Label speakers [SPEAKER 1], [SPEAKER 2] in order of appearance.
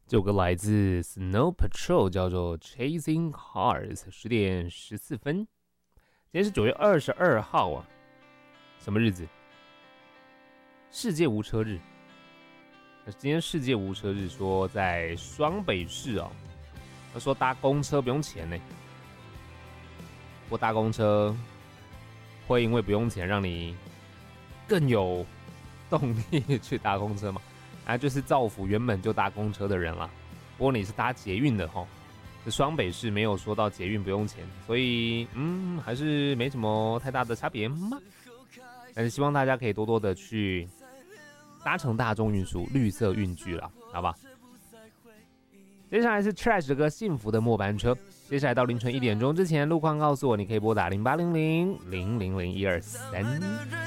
[SPEAKER 1] 这首歌来自 Snow Patrol， 叫做 Chasing Cars。10点14分，今天是9月22号啊，什么日子？世界无车日。今天世界无车日，说在双北市哦，他说搭公车不用钱呢。不过搭公车会因为不用钱让你更有动力去搭公车嘛？就是造福原本就搭公车的人啦。不过你是搭捷运的齁，这双北市没有说到捷运不用钱，所以还是没什么太大的差别嘛。但是希望大家可以多多的去搭乘大众运输、绿色运具啦，好吧？接下来是 Trash 的歌《幸福的末班车》。接下来到凌晨1点钟之前，路况告诉我，你可以拨打0800 000 123。